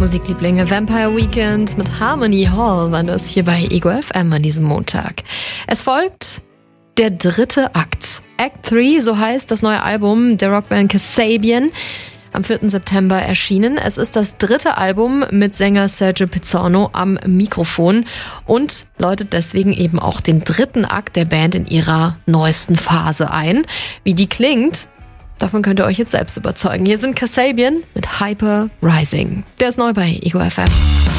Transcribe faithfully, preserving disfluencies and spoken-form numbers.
Musiklieblinge, Vampire Weekend mit Harmony Hall war das hier bei Ego F M an diesem Montag. Es folgt der dritte Akt. Act drei, so heißt das neue Album der Rockband Kasabian, am vierten September erschienen. Es ist das dritte Album mit Sänger Sergio Pizzorno am Mikrofon und läutet deswegen eben auch den dritten Akt der Band in ihrer neuesten Phase ein. Wie die klingt, davon könnt ihr euch jetzt selbst überzeugen. Hier sind Kasabian mit Hyper Rising. Der ist neu bei Ego F M.